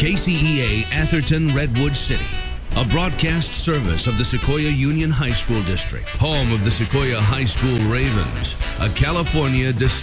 KCEA Atherton Redwood City, a broadcast service of the Sequoia Union High School District, home of the Sequoia High School Ravens, a California distinct